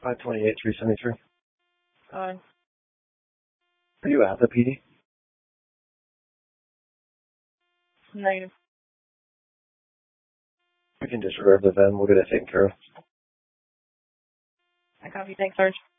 528, 373. Fine. Are you at the PD? Negative. We can disregard the VIN. We'll get it taken care of. I copy. Thanks, Sarge.